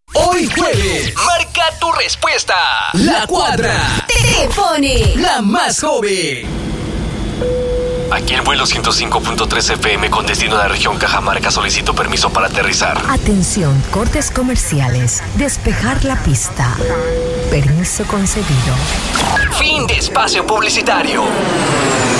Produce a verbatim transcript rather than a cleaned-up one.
Hoy jueves, marca tu respuesta. La Cuadra te pone la más joven. Aquí el vuelo ciento cinco punto tres F M con destino a la región Cajamarca. Solicito permiso para aterrizar. Atención, cortes comerciales. Despejar la pista. Permiso concedido. Fin de espacio publicitario.